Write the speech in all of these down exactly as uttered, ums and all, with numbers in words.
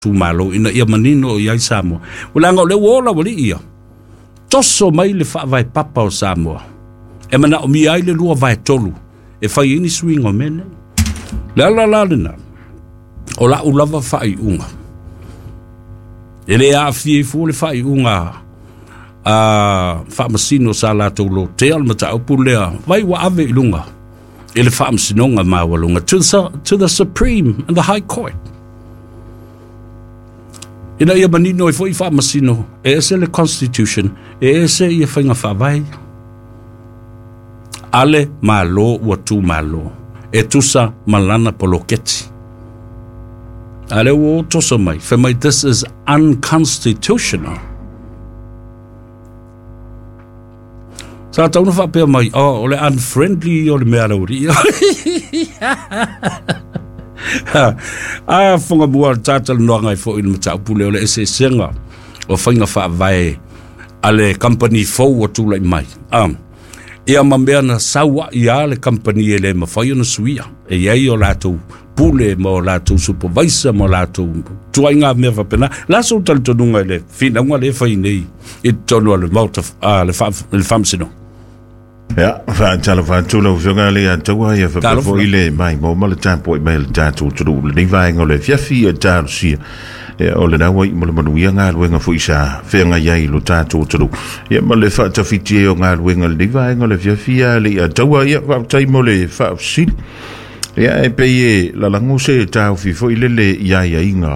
tu malo ina ia manino ia Samoa. Ulanga le wola wali ia. Toso mai le fa vai papa o Samoa. E mana o mi ai le lua vai tolu. E fai ini swing o mene. La la la na. O la ulava fai unga. Ele a fie fu le fai unga. A fa masino sa la tolo te al mata opulea. Vai wa ave ilunga. Ele fa masinonga mawalunga to the, to the Supreme and the High Court. Ina ia manino e foi fa masino. E ese le Constitution. E ese ia fainga fa vai. Ale malo wa tu malo. E tusa malana poloketi. Ale wo tosa mai. For mai, this is unconstitutional. Sa tauna fa pe mai. Oh, ole unfriendly ole mea lauri. Ah, fonga bua tatal noanga fo il mata pule ole ese senga. O fainga fa vai. Ale company fo wa tu lai mai. Um. Ia mambea na sawa ia le company ele mawhai ona suia. E iei o latou pule mo latou supervisor mo latou tuainga mea whapena. Laso tali tonunga ele whinaunga le whai nei i tonu ale mauta le whamsino. Ia, whaatala whaatula uwhionga le ataua ia whapafo i le mai mo mala tāpo i mai le tātou turu. Le nei vaenga o le fiafi a tāru sia. O le nawa i mole manuia ngā luenga fu isa whenga iai lo tātou turu. Ia ma le whaatawhiti e o ngā luenga le vaenga le fiafia le a taua ia whaatai mo le whaafsili. Ia e pei e la lango se tāu fifo i lele iai a inga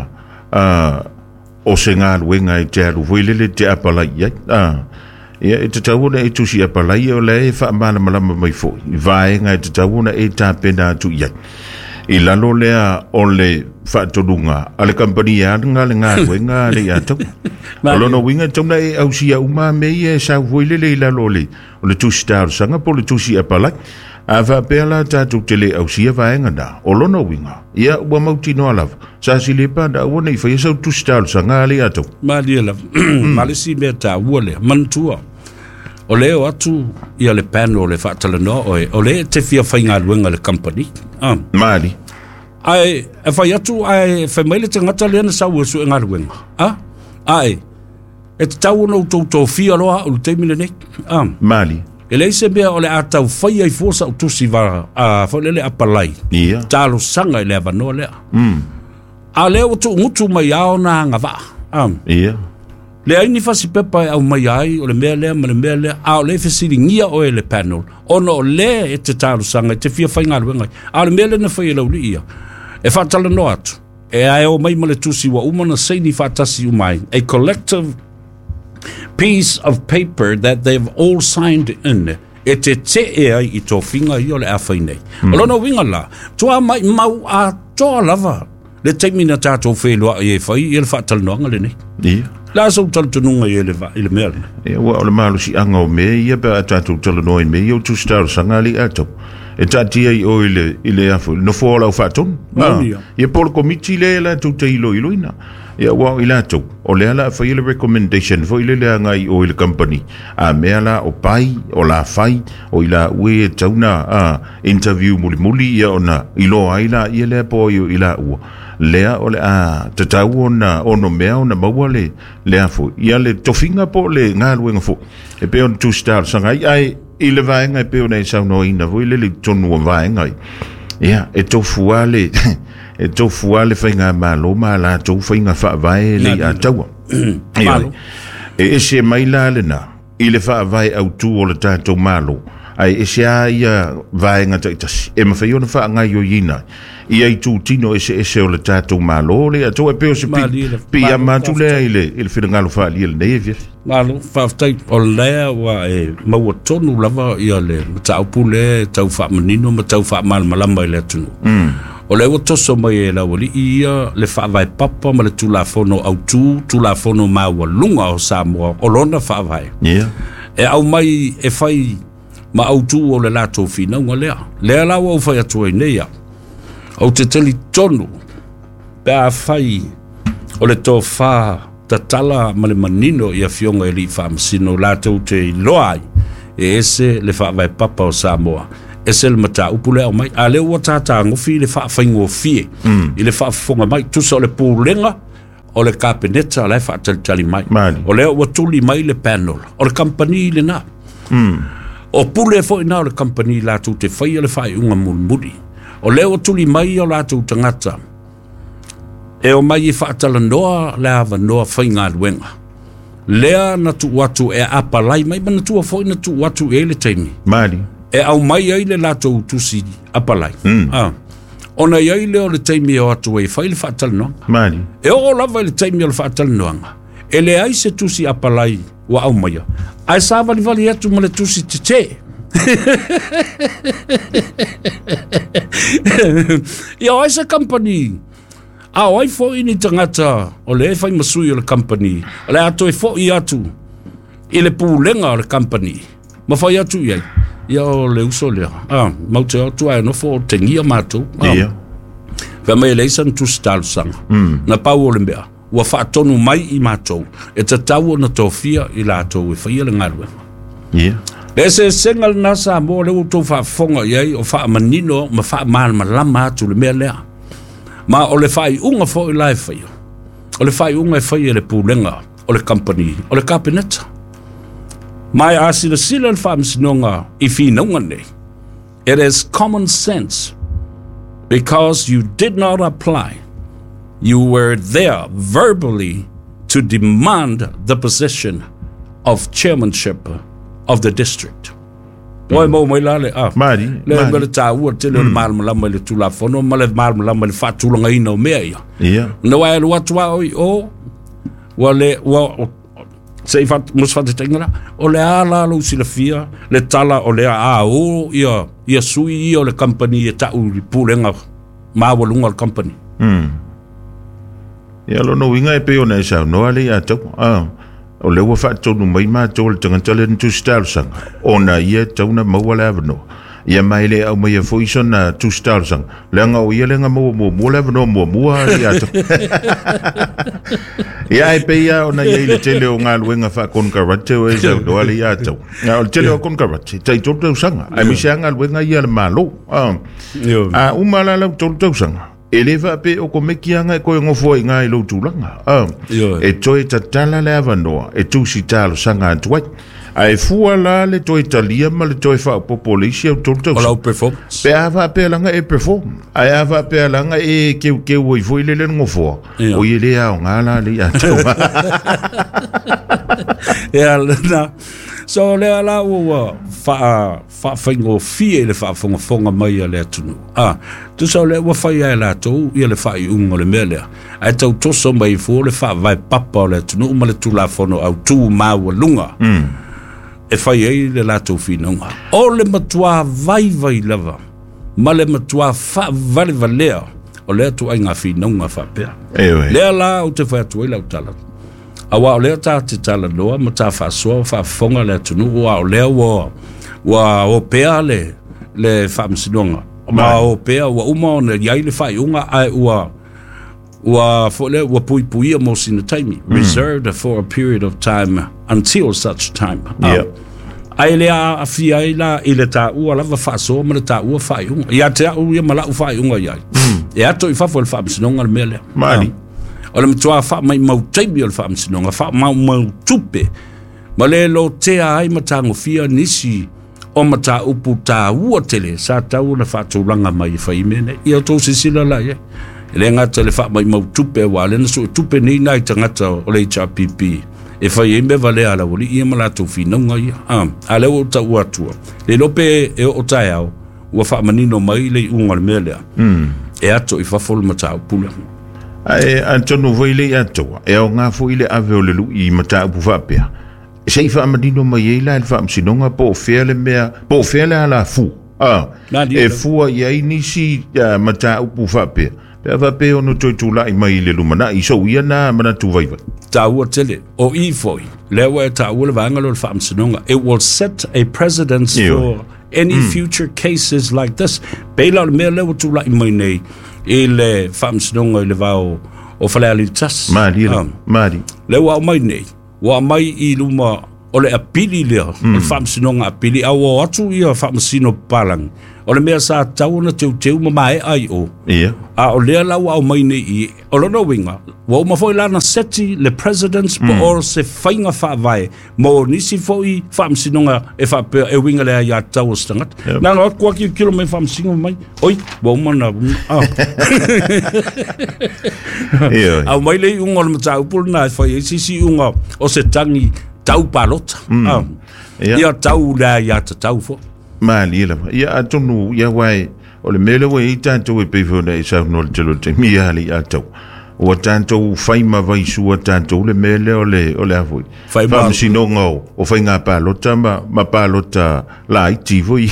o se ngā luenga e te alu fu i lele te apalai iai. Ia e te tauna e tusi apalai o le e whaamana malama mai fo. I vaenga e te tauna e tāpena atu iai. I lalo lea o le whaatonunga a le kampania nga le ngā ruenga le atau. O lono winga tauna e au sia uma mei e sa huilele i lalo le o le tusi tāru sanga po le tusi apalai. A whapea la tātou te le au sia vaenga na o lono winga. Ia ua mauti no alawa. Sa si le panda ua nei whai sau tusi tāru sanga le atau. Mali ala. Mali si mea tā ua le mantua. O leo atu ia le pano o le whaatalanoa o e o le te fia whai ngā ruenga le company. Ah. Mali. Ai, e whai atu, ai, whai maile te ngata lea na sau e su e ngā ruenga. Ah? Ai, e te tau na utou tau fia loa o le teimile nei. Ah. Mali. E le ise mea o le atau whai ai fōsa o tusi wa, a whai lele apalai. Ia. Tālo sanga i lea wanoa lea. Mm. A leo tu ngutu mai ao na ngā wā. Ah. Ia. Le aini fasi pepa au mai ai o le mea lea ma le mea lea a o le fesiri ngia o e le panel ono o le e te tāru sanga te fia whai ngā ruengai a le mea le na whai e lauri ia e whaatala no atu e ai o mai ma le tusi wa umana seini whaatasi umai a collective piece of paper that they've all signed in e te te e ai i tō whinga i o le a whai nei mm. o lono winga la tua mai mau a toa lava le teimina tātou whelua i e whai i le whaatala noanga le nei ia la so tal tununga i le va i le mea e wa o le malu si anga o me ia pe tātou tala no i me i o tu star sanga li ato e tātia i o i le i le afu no fo la ufaton ia polo komiti le la tu te ilo ilo ina ia wa i la to o le ala fa i le recommendation fo i le le anga i o i le company a mea la o pai o la fai o i la ue tauna a interview muli muli ia ona ilo aila i le po i la ua lea o le a tatau ona ono mea ona maua le lea fo ia le tofinga po le ngā luenga fo e pe on tu star sanga ai ai i le vaenga e pe ona e sauno ina fo i le le tonu o vaenga ia e tofu ale e tofu ale whainga malo ma la tofu whainga wha vae le a taua e e se mai la le na i le wha vae au tu o le tātou malo ai e se a ia vaenga taitasi e mawhai ona wha ngai o ina ia i tū tino e se e se o le tātou malo le a tau e peo se pi pi a mātu lea i le i le whina wha li le nei e via malo whaftai o lea wa e maua tonu lava i a le tau pule tau wha manino ma tau wha malmalama i le atunu o le o toso mai e lau li ia le wha vai papa ma le tulafono au tū tulafono maua lunga o Samoa o lona wha vai e au mai e whai ma au tū o le lato fina unga lea lea lau au whai atu e nei au au te teli tonu pe a whai o le tō wha ta tala ma le manino i a fionga e li wha masino lato te loai e ese le wha vai papa o Samoa ese le mata upule au mai a leo wa tata ngofi le wha whaingo fie i le wha fonga mai tusa o le pūlenga o le kapeneta le whaatalitali mai. Mali. O lea ua tuli mai le panel. O le company le nā. Mm. O pule fo ina o le company la tu te whai o le whai unga mulmuri. O lea ua tuli mai o la tu tangata. E o mai i whaatala noa le awa noa whai ngā luenga. Lea na tu watu e apalai mai, ma na tu fo ina tu watu e le taimi. Mali. E au mai ai le la tu tusi apalai. Mm. Ah. Ona iai leo le taimi o atu e whai le whaatala noa. Mali. E o lava le taimi o le whaatala noanga. E le ai se tusi apalai wa au maia. Ai sa vali vali atu ma le tusi te te. Ia ai se company. A o ai fo ini tangata o le e whai masui o le company. O le atu e fo i atu. I le pūlenga o le company. Ma whai atu iai. Ia o le uso lea. Ah, mau te atu ai no fo te ngia mātou. Ia. Wha mai le isan tusi tālu sanga. Mm. Na pau o le mea. Ua whaatonu mai i mātou. E ta tau o na tōwhia i lātou e whaia le ngarue. Ia. Le se sengal nasa mo le utou whaafonga iai o wha manino ma wha malama lama atu le mea lea. Ma o le whai unga fo i lai whaia. O le whai unga e whaia le pūlenga. O le company. O le kapeneta. Mai a sila sila le whaamsinonga i whinonga nei. It is common sense. Because you did not apply. You were there verbally to demand the position of chairmanship of the district. Oi mo mai la le ah. Mari. Le le ta u te le mal mal le tu la fono mal mal mal fa tu longa ino me ia. Ia. No ai lo atu oi o wale wa sei fat mus fat tengala o le ala lo silafia le tala o le a o ia ia sui o le company e ta u pulenga ma volunga company. Mm. Ia lo no winga e pe ona sa no ale ya tau. Ah. O le wa fa tonu mai ma tol tanga talen tu star sang. Ona ia tauna mawala vno. Ia mai le au mai foi sona tu star sang. Lenga o ia lenga mo mo mo le vno mo mo ia. Ia e pe ia ona ia le tele o ngal wenga fa kon karate o e sa do ale ia tau. Ia o tele o kon karate. Tai tu tu sanga. Ai mi sanga wenga ia le malo. Ah. Ah umala la tu tu sanga. Eleva pe o ko mekianga ko ngofo nga i lo tulanga. Ah. E toi tatala le avanoa, e tu si talo sanga antwai. Ai fua la le toi talia ma le toi fa population o tolto. Ola o performance. Pe ava pe langa e perform. Ai ava pe langa e ke ke o foi le le ngofo. O ile a ngala le ya. Ya na. So le ala o fa fa fingo fie le fa fonga fonga mai le tunu. Ah, tu so le wa fa ya la to ia le fa i un le mele. Ai tau to so mai fo le fa vai papa le tunu ma le tu la fono au tu ma wa lunga. Mm. E fa ye le la to finonga. O le matua vai vai lava. Ma le matua fa vale valea. O le tu ai nga finonga fa pe. Ewe. Le ala o te fa tu la utala. Awa o lea ta te tala loa ma ta fa soa fa fonga le tunu wa o lea wa wa o pea le le fa msinonga ma o pea wa uma o ne yai le fa iunga ai wa wa fo le wa pui pui mo sin time reserved for a period of time until such time. Yeah. Ai le a fi ai la ile ta u la va fa soa ma ta u fa iunga ya te u ya mala u fa iunga yai e ato i fa fo le fa msinonga le mele Mali. O le mtua fa mai mau taimi o le fa msinonga, fa mau mau tupe. Ma le lo tea ai matango fia nisi o mata upu ta ua tele, sa tau na fa taulanga mai fa imene, ia tau sisila la ye. Le ngata le fa mai mau tupe wa le naso tupe ni nai tangata o le H R P P. E fa imbe vale ala wali ia malato fina nga ia. Ah, ale o ta ua tua. Le lope e o tai au, ua fa manino mai le unga le melea. Mm. E ato i fa fol mata upula. Ai Antonio Voile ato e o nga fo ile ave o le lu i mata bu fa pe. Sei fa amadino mai la fa msinonga po fele mea po fele ala fu. Ah. E fu ia inisi mata bu fa pe. Pe va pe ono to tu la mai le lumana i so ia na mana tu vai vai. Ta ua tele o i foi. Lewa ta ua vanga lo fa msinonga. It will set a precedence Yo. for any mm. future cases like this. Bela me lewa tu la mai nei. Ele famsnonga le vao o fale ali tas Mari Mari le wa mai nei wa mai i luma o le apili le o famsnonga apili a o atu ia famsino palang o le mea sa tau na teu teu ma mai ai o ia a o lea lau au mai nei i o lono winga wa uma foi lana seti le presidents po or se fainga fa vai mo nisi foi fam sinonga e fa pe e winga le ia tau stangat na no kwa ki kilo me fam singo mai oi wa uma na a ia au mai le unga le tau pul na foi si si unga o se tangi tau palota a ia tau la ia tau fo mali la ia atonu ia wai o le mele we i tanto e pefona e sa no te lo te mi ali ato o tanto fai ma vai su o tanto le mele o le o le avoi fai ma si no ngo o fai nga pa lo tama ma pa lo ta la i ti voi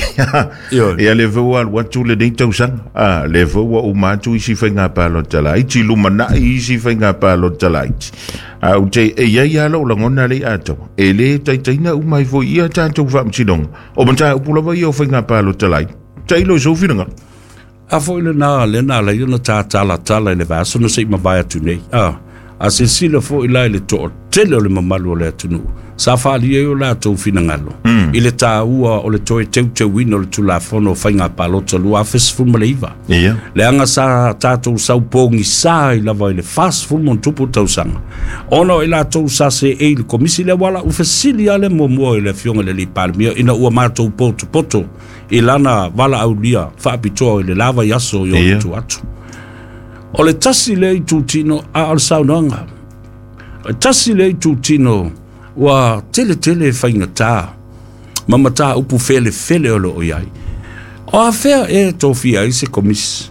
e le vo al what tu le dito san a le vo o ma tu si fai nga pa lo ta la i ti lu mana i si fai nga pa lo ta la i a u te e ia ia lo la ngona le ato e le tai tai na u mai voi ia tanto fam si no o man ta u pula vai o fai nga pa lo ta la i tai lo so finanga a foi le na le na le na ta ta la ta le va so no sei ma vai tu nei ah a se si le foi la le to tele le mamalu le tu sa fa li e la to finangalo ile ta ua o le toi teu teu wino le tu la fono fainga palo to lu afes fu maliva ia le anga sa ta to sa pongi sa i la vai le fast fu mon tupu tau sanga ono ila to sa se e le komisi le wala u fesili ale mo mo le fionga le li palmia ina ua ma to poto poto ilana wala aulia fa pito le lava yaso yo yeah. tu atu o le tasi le tu tino a al saunanga tasi le tu tino wa tele tele fainga ta mama ta upu fele fele o lo yai o a fea e tofia i se komis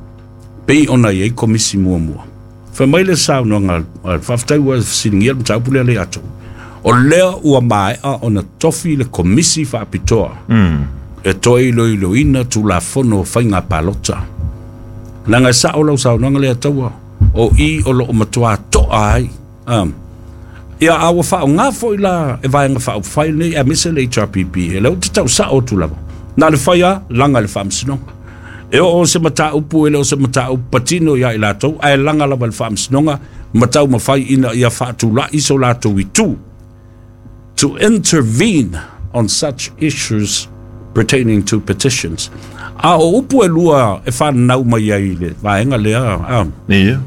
pei ona ye komisi mua mua fa mai le saunanga fa ftai wa singia ta upu le ato o lea ua mai a ona tofi le komisi fa pitoa mm e toi loi loina tu la fono fainga palota langa sa o lau sa nanga le taua o i o lo matua to ai um ia awa fa nga foi la e vai nga fa fai nei a mise le H R P P e lau te tau sa o tu lava na le faia langa le fam sinonga e o se mata upu e o se mata upu patino ia i latou ai langa lava le fam sinonga matau ma fai ina ia fa tu la iso latou i tu to intervene on such issues pertaining to petitions. A o upu e lua e whanau mai ai le vaenga lea a ia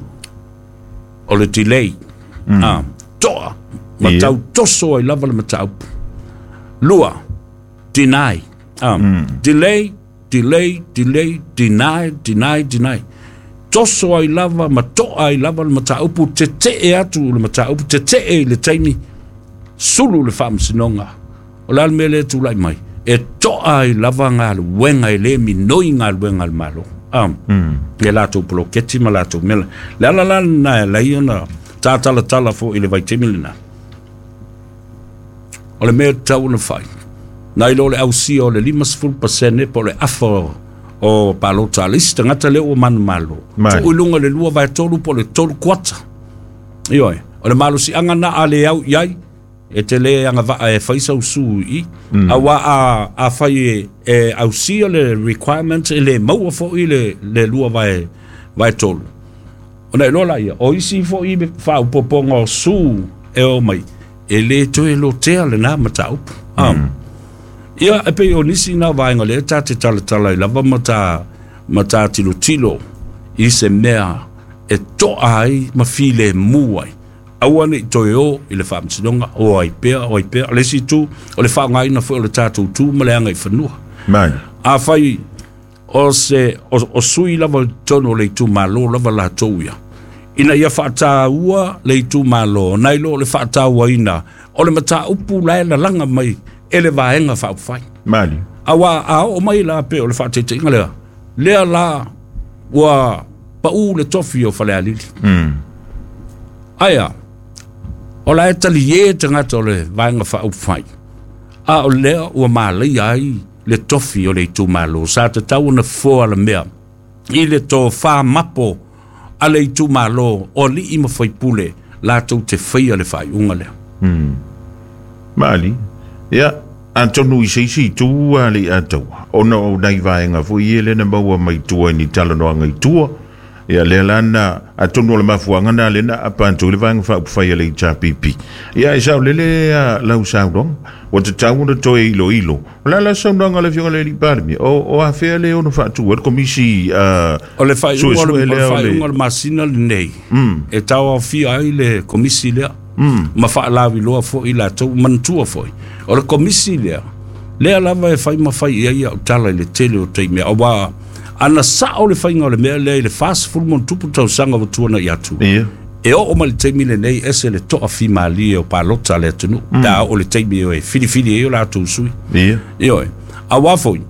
o le delay mm. a toa matau yeah. toso ai lava le matau lua deny um, mm. delay delay delay deny deny deny toso ai lava matoa ai lava le matau pu te te e atu le matau pu te te e le taimi sulu le fam sinonga o la mele tu lai mai e toa i lava ngā luenga i le mi noi ngā luenga al malo. Um, mm. E lato polo keti ma lato mela. Le ala la na e la iona tā tala tala fo i le vai temilina. O le mea tau na fai. Na ilo le au si o le limas full pasene po le afa o palo talista ngata le o manu malo. Tu ilunga le lua vai tolu po le tolu kuata. Ioi. O le malo si anga na ale au iai. E te le anga va e faisa usu i mm. a wa a a fai e au si le requirement e le maua fo i le le lua vai vai tolu ona e lola ia o isi fo i fa upoponga o su e o mai e le to e lo te ale na mata up um mm. ia e pe o nisi na vai ngole ta te tala tala i lava mata mata tilo tilo i se mea e to ai ma file muai awane toyo ile fam sinonga o ai pe o ai pe le si tu o le fa ngai na fo le tatu tu male ngai fanu mai a fai o se o, o sui lava tono le tu malo lava la toia ina ia fa ta ua le tu malo nai lo le fa ta ua ina o le mata upu la la langa mai ele vaenga fa fai mai awa a o mai la pe o le fa te te ngale le la wa pa u le tofi o fa le ali mm aya o la etali e te ngata o le vaenga wha au whai. A o lea ua mālei ai le tofi o le tu malo. Sa te tau na fōa la mea. I le tō wha mapo a le tu malo o li ima whai pule la tau te whaia le whai unga lea. Hmm. Mali. Ia, antonu i seisi tua li atau. Ona o nei vaenga fo i ele na maua mai tua ni talanoanga i tua. Ia le lana a tonu le mafuanga na le na apa tu le vang fa fa le cha pipi ia isa le le la usa dong o te tau no to ilo ilo la la so ndanga le fiona le li parmi o o a fe le ono fa tu o komisi a o le fa o le fa o le masina le nei e tau fi ai le komisi le ma fa la vi lo fo ila to man tu fo o le komisi le le la va fa ma fa ia ia tala le tele o te me o wa ana sa o le fainga o le mea le le fast full mon tupu tau sanga o tuana i atu. Ia. E o o ma le teimi le nei ese le toa fi mali o pa lota le atunu. Mm. Da o le teimi o e fili fili e o la atu sui. Ia. Ia e. A wafoi.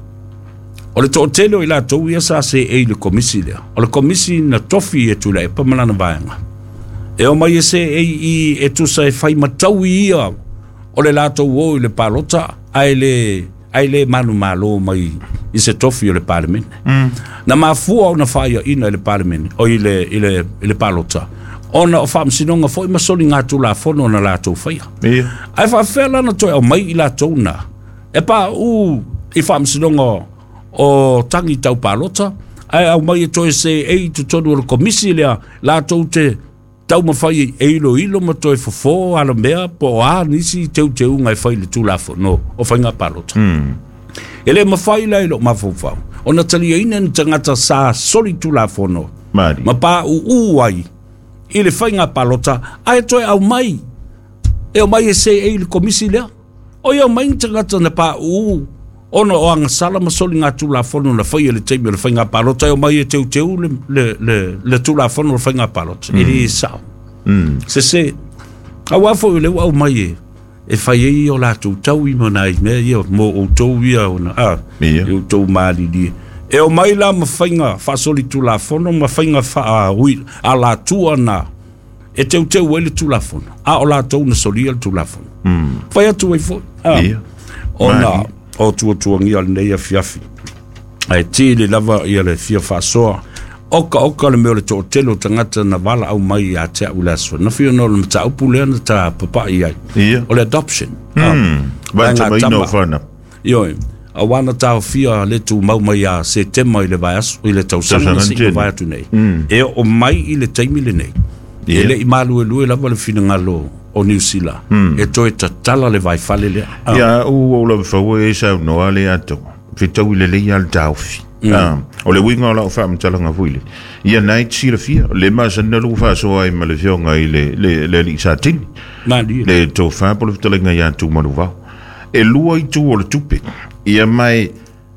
O le toa tele o i la atu ia sa se e le komisi lea. O le komisi na tofi e tu la e pamalana vaenga. E o mai e se e i e tu sa e fai matau i ia. O le la atu o i le pa lota ai le... ai le manu malo mai i se tofi o le parlement. Mm. Na mafua o na whaia ina i le parlement o i le, i le, i le palota. Ona o whaamsinonga fo i masoli ngā tu la fono na la tau whaia. Yeah. Ai whaafela na toi au mai i la tau na. E pa u i whaamsinonga o tangi tau palota. Ai au mai e toi se ei tu tonu o le komisi lea la tau te tau mawhai e ilo ilo ma toi fofo ala mea po a nisi teu teu ngai whai le tūlafo no o whainga palota. Mm. E le mawhai la ilo mawhau. O na tali e ina ni tangata sa sori tūlafo no. Mari. Ma pa u uai i le whainga palota ai toi au mai. E o mai e se e le komisi lea. O i au mai tangata na pa u ona o anga sala ma soli ngā tūlafo no na whai e le teimi o le whainga palota. E o mai e teu teu le, le, le, le tūlafo no le whainga palota. Mm. E sao. Mm. Se se a wafo i le au mai e e whai e o la tau tau i mana i mea i o mo o tau ia o na a yeah. i o tau maali li e o mai la ma whainga whasoli tu la fono ma whainga wha a hui a la tua na e teu teu e le tu la fono a o la tau na soli al tu la fono mm. whai atu e fo yeah. o na o tua tua ngi al nei a fiafi ai ti le lava i le fia whasoa oka oka le meo le to telo tangata na wala au mai a te au laswa. Na whio no le mta upu lea na ta papa i ai. Yeah. O le adoption. Mm. Vanta mai no whana. Ioi. A wana tau whia le tu mau mai a se tema i le vai asu, i le tau sanga na se i vai atu nei. Mm. E o mai i le taimi le nei. Yeah. E le i malu e lue lava le whina ngalo o New Zealand. Mm. E toi ta tala le vai fale lea. Ia, yeah, u o la whau e sa noa le ato. Whitau i le lei al tauwhi. Mm. Ah, o le winga o la o wha mtalanga vuile. Ia nai tira fia, le masa nalu wha soa i ma le fionga i le, le, le li sa tini. Mani. Le tau wha polo fitalenga i atu maru vau. E lua i tu o le tupe. Ia mai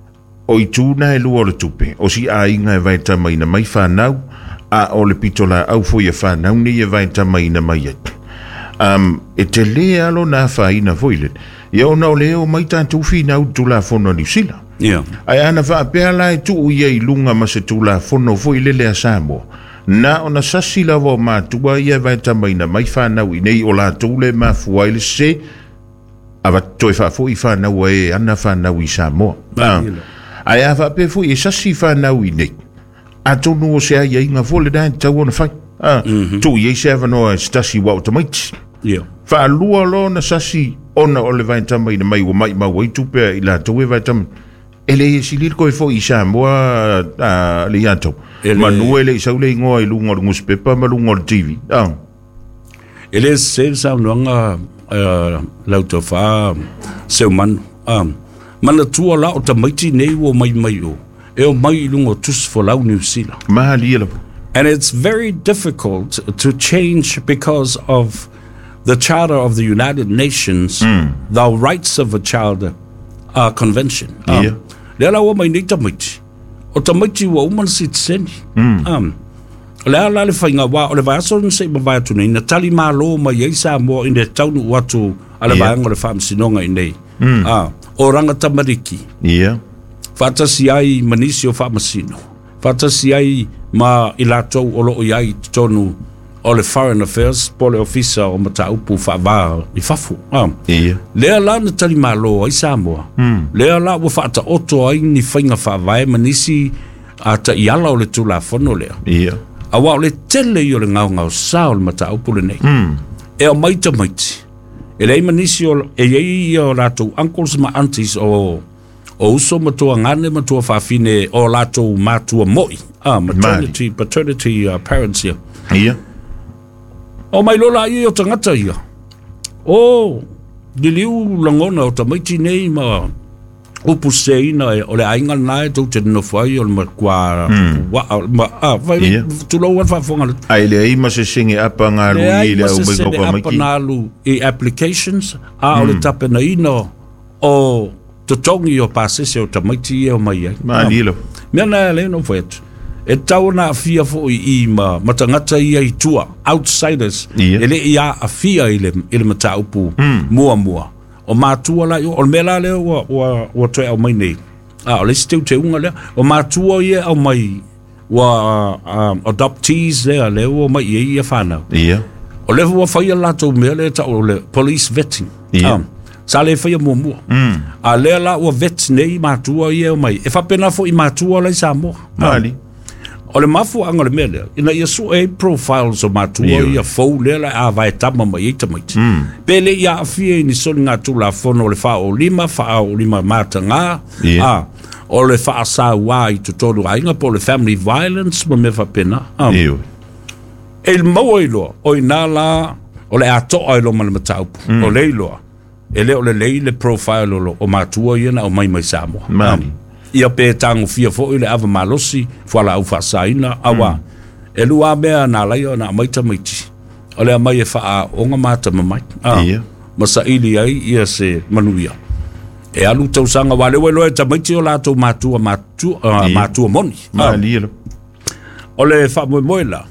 o i tu na e lua o le tupe. O si a inga e vai tamaina mai whanau, a o le pitola au fo i a whanau ni e vai tamaina mai et. Um, e te lea alo na whaina vuile. Ia o nao leo mai tātou whina au tu la fono ni sila. Yeah. Ai ana fa pea lai tu ia i lunga ma se tu la fono fo i lele a Samoa. Na ona sasi la wa ma tua ia vai tamaina mai whanau i nei o la tūle ma fuaile se awa toi wha fo i whanau e ana whanau i Samoa. Ah. Ai a fa pea fo i sasi whanau i nei. A tonu o se a ia inga fo le dai tau ona whai. Ah. Mm-hmm. Tu i se avanoa stasi wa o tamaiti. Yeah. Fa lua lo na sasi ona o le vai tamaina mai o mai ma wai tupea i la tau e vai tamaina. Ele si lir ko fo i Samoa a le ato. Manuele sa le ngoa i lunga ngus pepa ma lunga T V. Ah. Ele se sa longa lauto fa se man um mana tua la o tamaiti nei o mai mai o. E o mai lunga tus fo lau New Zealand. Ma lielo. And it's very difficult to change because of the Charter of the United Nations, mm. the Rights of a Child uh, Convention. Um, yeah. Lea la ua mai nei tamaiti. O tamaiti ua umana si tseni. Mm. Um, lea la le whainga wā, o le vai aso nisei ma vai atu nei, na tali mā lo mai ei Samoa i ne taunu watu a le vai anga le whaamsinonga i nei. Mm. Uh, o ranga tamariki. Yeah. Whatasi ai manisi o whaamasino. Whatasi ai ma i lātou o loo i ai tonu o le Foreign Affairs, pole ofisa o mata upu whaavā i whafu. Um, yeah. Lea la na tali malo ai Samoa. Mm. Lea la ua whaata oto ai ni whainga whaavai manisi a ta i ala o le tula whono lea. Yeah. A wao le tele i o le ngau ngau sa o le mata upu le nei. Mm. E o maita maiti. E lei manisi o e ei o latou uncles ma aunties o o uso matua ngane matua whawhine o lato matua moi. Ah, maternity, paternity uh, parents ia. Ia. O mai lola ia o tangata ia. O, diliu langona o tamaiti nei ma upu seina e o le ainga nae tau te no whai o le makua wa ma ah vai tu lo wan fa fonga ai le ai ma se singe apa nga lu i le o me ko pa mai na lu e applications a o le tape na ino o to tongi o passe se o tamaiti e o mai ai ma lilo me na le no fait e tau na fia fo i ma matangata i ai tua outsiders ele ia a fia ile ile mata upu mua mua o matua la o mela le o o o te au mai nei ah o le stiu te unga le o matua ia au mai wa um, adoptees le le o mai ia fana ia o le o fai la to me le ta o le police vetting ia sa le fai mo mo a le la o vet nei matua ia mai e fa pena fo i matua le sa mo ali o le mafu anga le mele ina ia su e profiles o matua ia fou le la a vai tama mai ita mai pele ia afie ni soni ngā tula fono le fa o lima fa o lima mata ngā a o le fa sa wa i tu tolu ainga po le family violence ma me fa pena e il mau i loa o i nā la o le ato ai lo mana mataupu o le i loa e le o le lei le profile o o matua ia na o mai mai sa mo mani ia pe tango fia fo ile ava malosi fo la ufa saina awa e lua mea na lai ona maita maiti ole mai e fa onga mata mai ia masa ili ai ia se manuia e alu tau sanga wale welo e tamaiti o lato matua matua matua moni ma lielo ole fa mo moela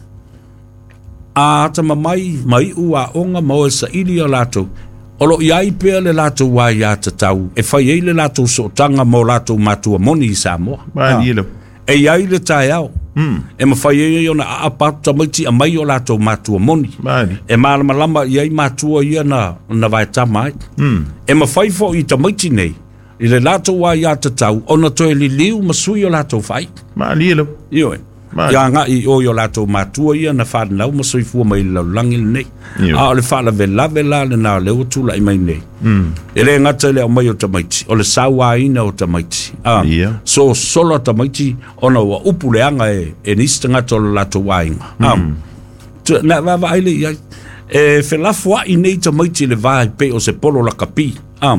a tama mai mai ua onga mo sa ili o lato olo iai pea le lato wa ia tatau e fai ei le lato so tanga mo lato matua moni sa mo ma lielo e iai le tai au e ma fai ei ona a apata maiti a mai o lato matua moni e malama lama iai matua ia na na vai tamai e ma fai fo i tamaiti nei i le lato wa ia tatau ona toe li liu masui o lato fai ma lielo io ia nga i o yo lato matua ia na fa na mo soi fu mai la langi nei a le fa la vela vela le na le utu la i mai nei e le ngata le o mai o tamaiti o le sawa ina o tamaiti a so solo tamaiti ona wa upu le anga e e nista ngata o lato wainga a na va va ile ia e fe la fwa i nei tamaiti le vai pe o se polo la kapi a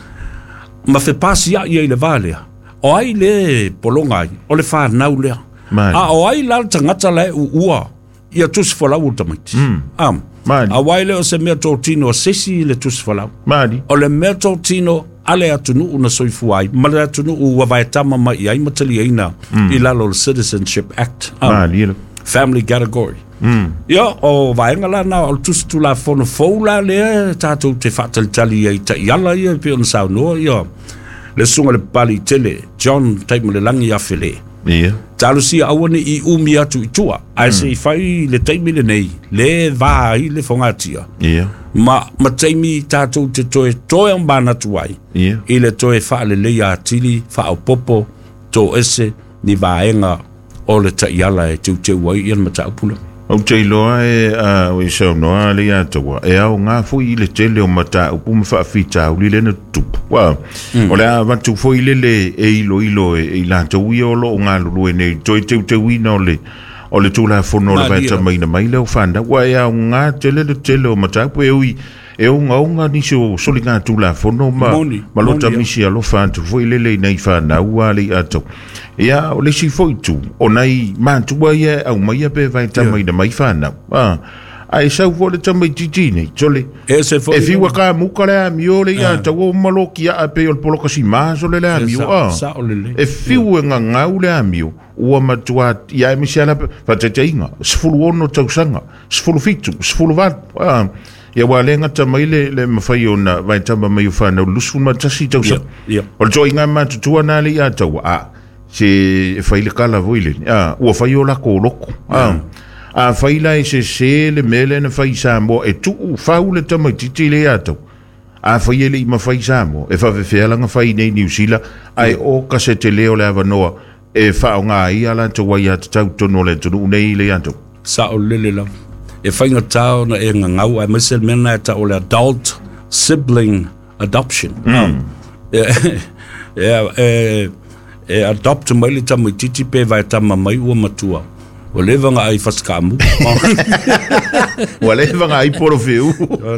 ma fe pasi ia i le vale o ai le polonga o le fa na u le a o ai la tangata le ua ia tus fola u tamaiti am a waile o se mea tōtino sesi le tus fola mani o le mea tōtino ale atunu una soifu ai ma le atunu u wavaetama mai ai matali aina i lalo le Citizenship Act mani family category ia o vaenga la na o tus tu la fono foula le tātou te whatalitali ai ta iala ia pe on sao noa ia le sunga le pali tele John taimo le langi a fele ia talusi awane i umi atu i tua ai se fai le taimi le nei le vai le fongatia ia ma ma taimi tātou te toe toe ambana tuai ia i le toe wha le leia atili wha au popo tō ese ni vaenga o le ta iala e tau te wai ian mata upula o te iloa e a o i sao noa le atawa e au ngā fui i le tele o mata upu ma wha fita uli le na tupu wa o le a watu fui le le e ilo ilo e i la tau i o lo o ngā lulu e nei toi teu teu ina o le o le tūla fono le vaita maina mai leo whanda wa e au ngā tele le tele o mata upu e ui e o ngā unga nisi o soli ngā tūla fono ma ma lota misi alo whantu fui le le nei whanda ua le atau ia o le si foi tu o nei mantua ia au mai pe vai tamai da mai fana ah ai sau vo le tamai titini tole e se foi e fi wa ka mu kala mi o le ia ta o maloki a pe o polo kasi ma so le la mi o e fi wa nga nga u le mi o matua ia mi sala fa te tinga sfulu ono tau sanga sfulu fitu sfulu va ah ia wa lenga tamai le le mafai ona vai tama mai fana lusu ma tasi tau sa o joinga ma tu na le ia tau a se fai le kala voile ah o fai o la koloko ah a fai la se se le mele na fai sa mo e tu fau le tama titi le ato a fai le ma fai sa mo e fa ve fela nga fai nei New Zealand ai o ka se te leo le avanoa e fa nga ia la to wa ya tau tono le tono nei le ato sa o le le la e fai nga tau na e nga ngau ai mesel mena ta o le adult sibling adoption Ya, e, e adopt mai le tamu titi pe vai tama mai ua matua. O le vanga ai faskamu. O le vanga ai poro feu.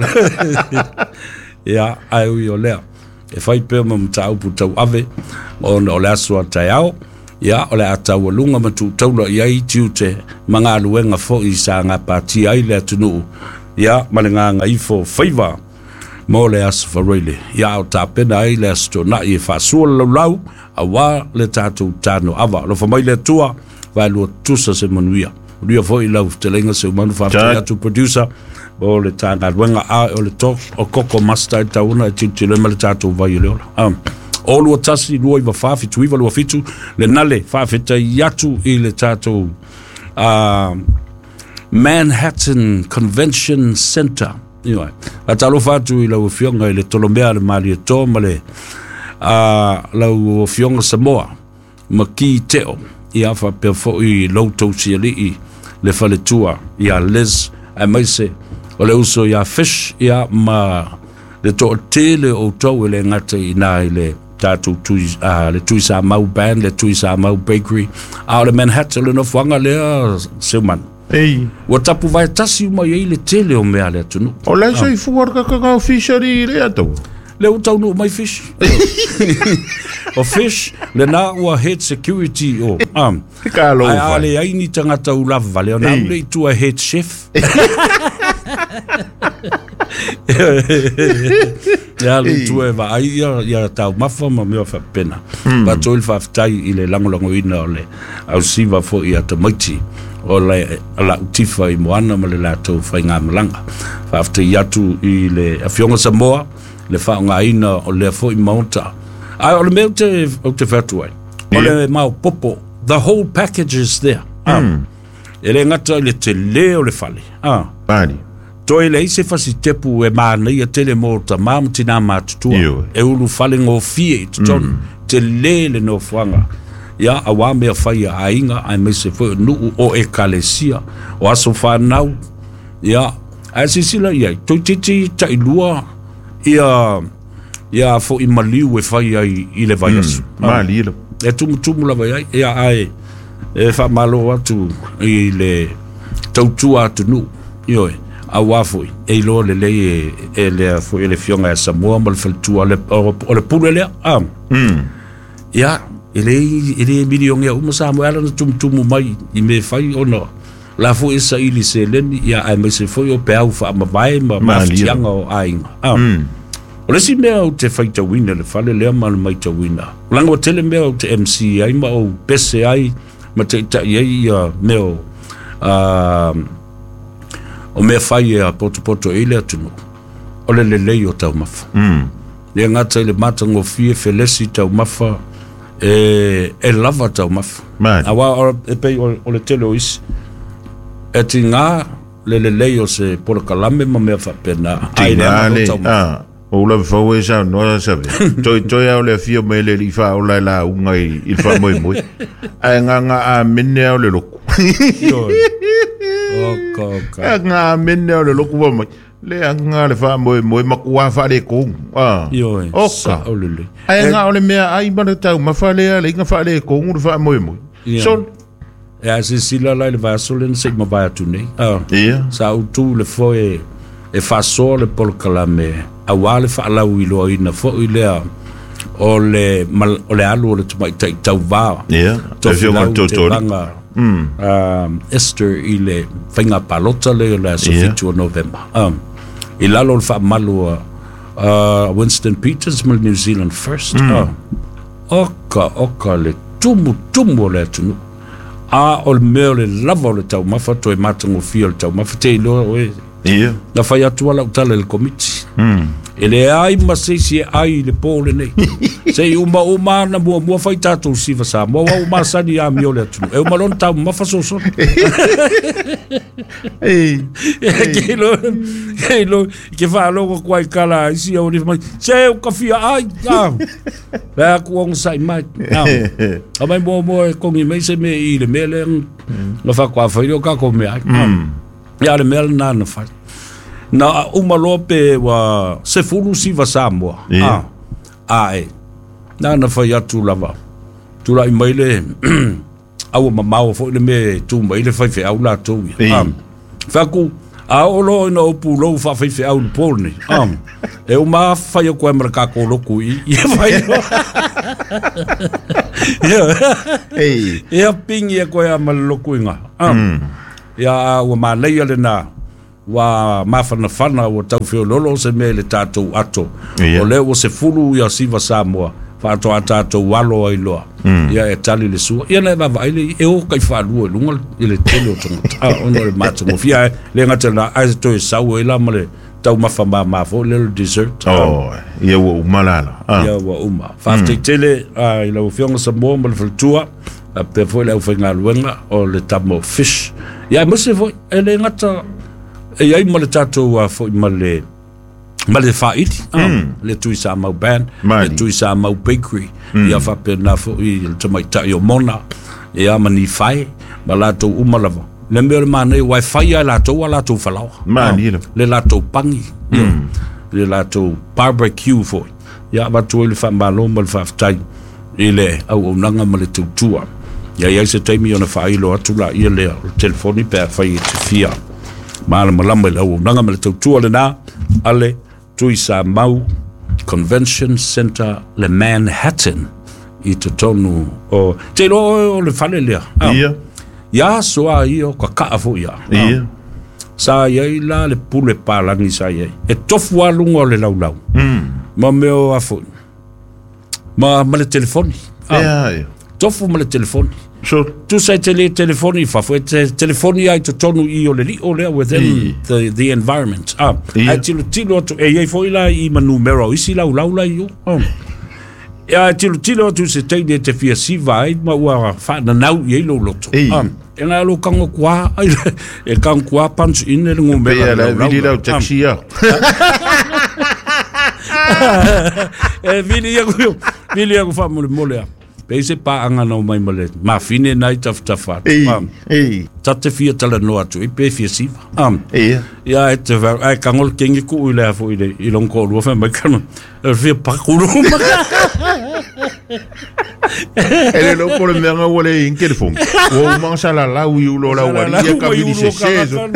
Ya, ai ui o lea. E fai pe ma mtau pu tau ave, o le asua tai au, ya, o le atau alunga matu taula i ai tiu te mga aluenga fo i sa ngā pāti ai le atunu. Ya, male ngā ngā ifo faiva. Mo le asu faroile, ia o tā pena ai le asu tōna i e whaasua lau lau, a wā le tātou tāno awa. Lo whamai le tua, vai lua tusa se manuia. Ria fo i lau te lenga se umanu whaatai atu producer, o le tā ngā ruenga a o le tō, o koko masta i tauna e titi lema le tātou vai i leola. Um, o lua tasi, lua i wa whaafitu, iwa lua fitu, le nale whaafita i atu i le tātou uh, Manhattan Convention Center. Ioi. A talo fatu i lau fionga i le tolomea le mali e tō ma le uh, lau fionga Samoa ma ki teo i awha pia fo i lau tau siali i le fale tua i a les a maise o le uso i a fish i a ma le tō tele o tau i le ngata i nā i le tātou tui, uh, le tui sa mau band, le tui sa mau bakery a le Manhattan le no fuanga lea seumanu. Ei. Wa tapu vai tasi uma i le tele o mea le atunu. O lai sa i fuar ka ka fishery le atau. Le utau no mai fish. O fish le na ua head security o. Um. Ka lo. Ai ale ai ni tangata u lava vale o na le tu a head chef. Ya le tu e va ai ya ya tau mafa ma me fa pena. Ba tol fa tai i le lango lango ina le. Au siva fo i atamaiti. O le ala utifa i moana ma le latou fai ngā malanga. Whaafte i atu i le awhionga Samoa, le whaonga ina o le afo i maunta. Ai, o le mea te, o te whatuai. O le mau popo, the whole package is there. Ah. Mm. E le ngata le te le o le whale. Ah. Bani. To e le ise fasi tepu e maana i a tele mo ta mamuti nā mātutua. E ulu whale ngō fie i te tonu. Mm. Te le le no whanga. Ya awa mea whai a inga ai me se whai nuu o e kalesia o aso whanau ya a se sila ia toi titi ta i lua ia ia fo i maliu e whai ai i le vai asu mali ilo e tumu tumu la vai ai ia ai e wha malo atu i le tautua atu nu ioe a wafoi e ilo le le e le fo e le fionga e Samoa ma le whaltua o le pule lea am ia ele ele milion ya uma sa mo ala no tum tum mai i me fai ona la fo esa ili se leni ya ai me se foi o pau fa ma vai ma ma tianga o ai ah o le si me o te fai ta wina le fale le ma mai ta wina lango tele me o te M C ai ma o pese ai ma te ta ye ya me o ah o me fai a poto poto ile atu o le le le o tau mafa mm le ngata le matango fie felesi tau mafa e e lava tau mafu awa e pei o le tele o isi e ti ngā le le lei o se polo kalame ma mea whapena ti ngā le o ula whau e sa noa sa ve toi toi au le fio me le li wha o lai la unga i il wha moi moi ai ngā ngā a mene au le loku oka oka ai ngā a mene au le loku wa mai le anga le fa mo mo makua fa le ko ah yo oka olele ai nga ole mea ai ba tau ma fa le le nga fa le ko ngu fa mo mo so e a se sila la le va solen se ma va tu ne ah ia sa u tu le fo e e fa so le pol kalame a wale fa la wi lo ina fo i le o le mal o le alu le tu mai tai tau va ia to fio ma to to Mm. Um, Esther i le whainga palota le la so yeah. fitu o November. Um, I lalo le wha malu uh, Winston Peters mal New Zealand first. Mm. Uh, oka, oka le tumu, tumu le tunu. A o le meo le lava o le tau mafa to e matango fia le tau mafa te ilo o e. Yeah. Na whai atua la utala le komiti. Mm. E le ai ma se si ai le pole nei. Se uma uma na mua mua fai tātou siva sa. Mua wa uma sani a mio le atunu. E uma lon tau ma faso son. Ei. Ke lo, ke lo, ke wha logo kwa i kala isi au ni mai. Se u kawhia ai. Lea kuong sai mai. A mai mua mua e kongi mei se me i le mele. Na wha kwa whai o kako me ai. Ia le mele na na whai. Na uma lope wa se fulu siva Samoa. Yeah. Ah. Ai. na na fa ya tu lava tu la mai le au ma mau fo le me tu mai le fa fe au la tu am fa ku a o lo no pu lo fa fe fe au polni am e o ma fa yo ko merka ko lo ku i fa yo ei e ping ye ko ya mal lo ku nga am ya o ma le le na wa mafana fana o tau feo lolo se me le tatou ato o le o se fulu ya siva Samoa fa to atato walo ai loa ya e tali le su ya le va vai e o kai fa lu lunga le tele o tonga a ono le mato mo fia le ngata na ai to e sa o ela male tau mafama ma fo le dessert oh ya o malala ya wa uma fa te tele ai le fionga sa mo mo le tua pe fo le o fenga luenga o le tamo fish ya mo se fo ele ngata e ai mo le tatou a fo ma le ma le faiti le tui sa mau band le tui sa mau bakery ia fa pe na fo i te mai ta yo mona e a mani fai ma la to umalava le me le mane wifi a la to la to falau mani le la to pangi le la to barbecue fo ia va to le fa malo mal fa tai ile au nanga ma le tutua ia ia se taimi ona fai lo atula ia le telefoni pe fai te fia mala malama le au nanga mele tautua le na ale tui sa mau Convention Center le Manhattan i te tonu o te lo o le fale lea ia ia soa i o ka kaa fo ia ia sa iai la le pule palangi sa iai e tofu alunga o le laulau ma meo a fo ma ma le telefoni ia tofu ma le telefoni so tu sai tele telefoni fa fo te telefoni ai to tonu i o le li o le within the the environment ah ai tilo tilo to e ai fo ila i ma numero isi la la la io ya tilo tilo tu se te de te fia si vai ma wa fa na nau ye lo loto ah e na lo kango kwa e kan kwa punch in le ngombe la vidi la taxia e vidi ya go vidi ya go fa mo le mole pese pa anga no mai male ma fine nai taf tafa am ei tatte fia tala no atu e pe fia si am ei ya et ver ai kangol kengi ku ile fo ile ilon ko lo fa ma kan e fia pa ku no ele lo por me nga wole in telefon o man sala la u lo la wa ya ka bi se sezo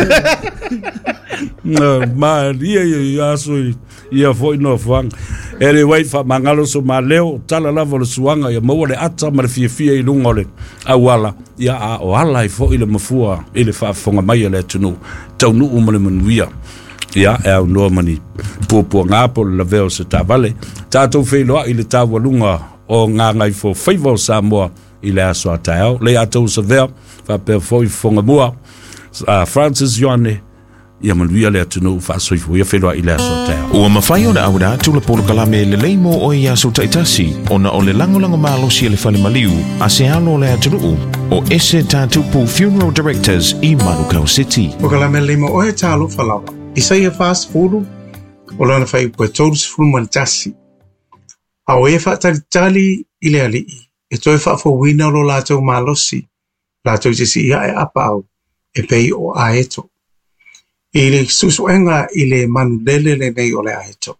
no ma ia ia so ia fo no fang ele wai fa mangalo so maleo tala la vol suanga ya mo le ata ma fie fie i lungole awala ya a o ala i fo ile mafua ile fa fonga mai le tunu tau nu umale manuia ya e no mani popo ngapo la veo se tavale tato fe lo ile tawa lunga o nga ngai fo favor Samoa ile aso atao le ato se ver fa pe fo fonga mua Francis Joane ia manuia le atunu fa so fu ia felo ile aso tao o mafai ona auda tu le polo kalame le leimo o ia so taitasi ona o le lango-lango malo si le fale maliu a se alo le atunu o ese tatupu funeral directors i Manukau City o kalame leimo o e talo falawa isa ia fast food o lana fai po todos fuman tasi a o e fa tali ile ali e toi fa fo wina lo la to malosi la to si ia e apau e pei o aeto ile susuenga ile manudele le nei ole aeto.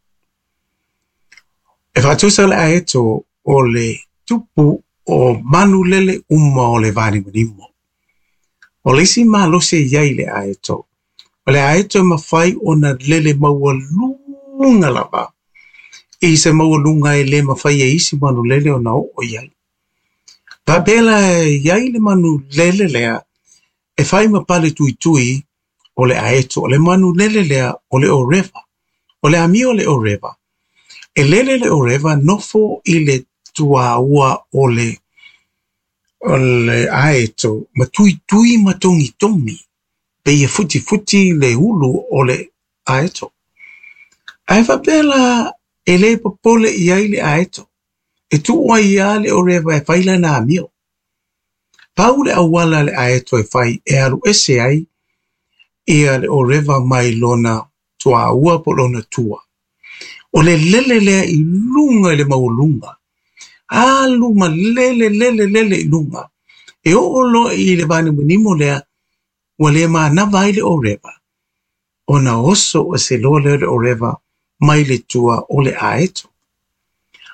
E fatusa le aeto o le tupu o manulele umma o le vani manimo. O le si malo se iai le aeto. O le aeto mawhai o na lele maua lunga lava. I se maua lunga e le mawhai e isi manulele o na o iai. Pa bela iai le manulele lea e whai mapale tui tui o le aeto, o le manu lele lea o le oreva, o le ami o le oreva. E lele le oreva nofo i le tua ua o le, o le aeto, ma tui tui ma tongi tongi, pe ia futi futi le ulu o le aeto. Aiva bela e le popole i ai le aeto, e tu ua ia le oreva e whaila na amio. Pau le awala le aeto e whai e aru ese ai, ia le oreva mai lona tua ua po lona tua. O le lele lea i lunga le maulunga. A luma lele lele lele i lunga. E o olo i le vane munimo lea wa le maa na vai le oreva. O na oso o se lo le oreva mai le tua o le aeto.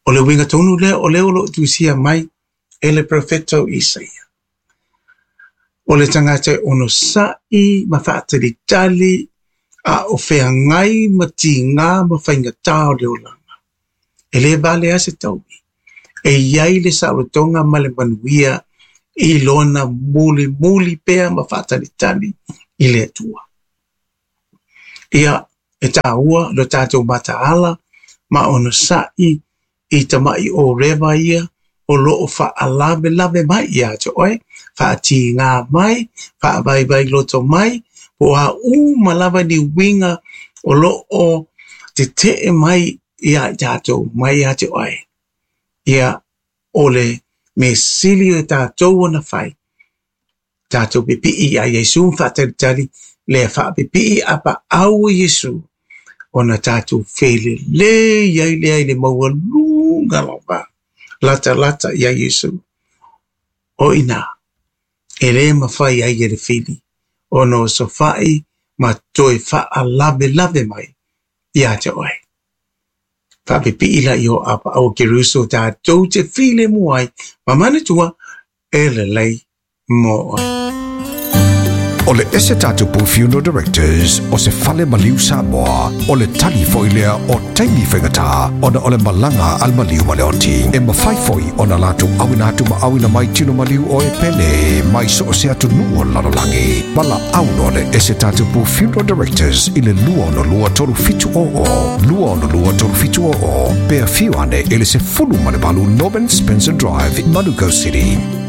O le winga tonu le o le olo tu sia mai e le profeto Isaia. O le tangata ono sai ma whaatari tali a o whea ngai ma ti ngā ma whainga tau le olanga. E le vale ase taubi. E iai le sautonga ma le manuia i lona muli muli pea ma whaatari tali i le atua. Ia e tāua lo tātou mataala ma ono sai i tamai o rewa ia o loo wha alave lave mai ia to oe, wha ati ngā mai, wha vai vai loto mai, o a u malava ni winga o loo te te mai ia tātou mai ia te oe. Ia ole me sili o tātou ana whai. Tātou pipi a Yesu whataritari le wha pipi apa au Yesu. Ona tātou whele le iai le ai le maua lunga lopa. Lata lata ia Yesu. O ina, e le mawhai ai e le whili. Ona o so whai ma toi wha a lave lave mai. Ia te oe. Wha pipi ila i o apa au Keruso tātou te while muai. Ma manatua e le lei mo oe. O le ese tātou pu funeral directors o se fale maliu Samoa o le tali foilea o taimi whengata o na o le malanga al maliu ma le oti e mawhai foi o na lātou awina atu ma awina mai tino maliu o e pele mai so o se atu nuo lalolangi wala auno le ese tātou pu funeral directors i le lua no lua toru fitu o o lua no lua toru fitu o o pea fiu ane ele se fulu ma le balu Norman Spencer Drive i Manuka City.